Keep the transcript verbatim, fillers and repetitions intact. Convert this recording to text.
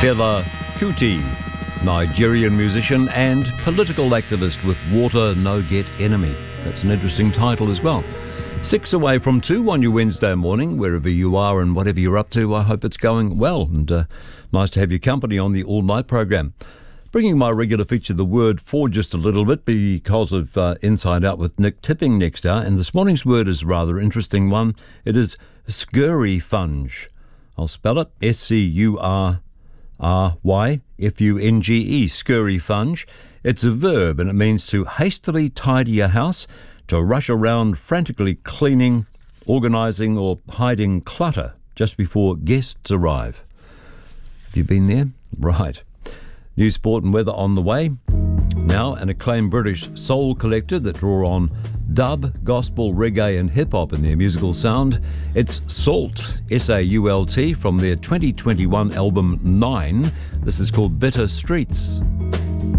Fela Kuti, Nigerian musician and political activist with Water No Get Enemy. That's an interesting title as well. Six away from two on your Wednesday morning, wherever you are and whatever you're up to. I hope it's going well, and uh, nice to have your company on the all-night program. Bringing my regular feature, The Word, for just a little bit because of uh, Inside Out with Nick Tipping next hour. And this morning's word is a rather interesting one. It is scurryfunge. I'll spell it S C U R R Y F U N G E, scurryfunge. It's a verb and it means to hastily tidy a house, to rush around frantically cleaning, organising or hiding clutter just before guests arrive. Have you been there? Right. News, sport and weather on the way. Now, an acclaimed British soul collector that draw on dub, gospel, reggae and hip-hop in their musical sound. It's SAULT, S A U L T, from their twenty twenty-one album Nine. This is called Bitter Streets.